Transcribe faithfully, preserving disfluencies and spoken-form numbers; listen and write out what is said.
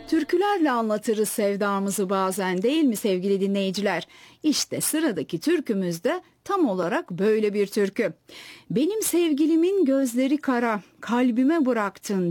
Türkülerle anlatırız sevdamızı bazen, değil mi sevgili dinleyiciler? İşte sıradaki türkümüz de tam olarak böyle bir türkü. Benim sevgilimin gözleri kara, kalbime bıraktın